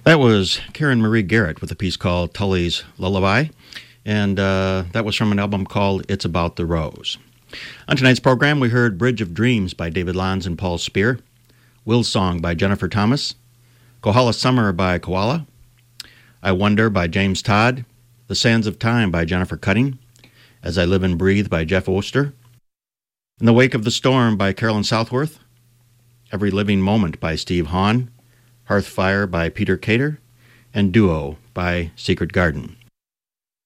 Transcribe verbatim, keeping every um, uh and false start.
That was Karen Marie Garrett with a piece called Tully's Lullaby, and uh, that was from an album called It's About the Rose. On tonight's program, we heard Bridge of Dreams by David Lanz and Paul Spear, Will's Song by Jennifer Thomas, Kohala Summer by Koala, I Wonder by James Todd, The Sands of Time by Jennifer Cutting, As I Live and Breathe by Jeff Oster, In the Wake of the Storm by Carolyn Southworth, Every Living Moment by Steve Hahn, Hearth Fire by Peter Cater, and Duo by Secret Garden.